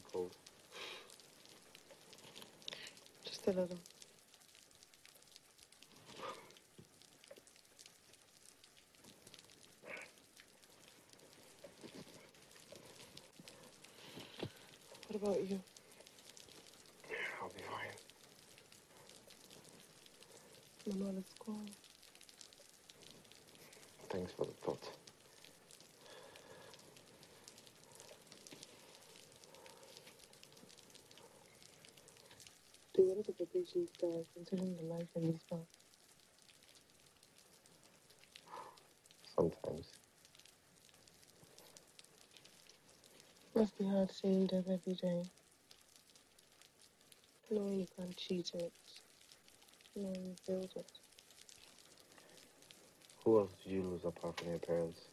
cold? Just a little. What about you? I'll be fine. Mama, let's go. Thanks for the thought. Do you want to get patients considering the life in these parts? Sometimes. Must be hard seeing Deb every day. Knowing you can't cheat it. Knowing you build it. Who else did you lose apart from your parents?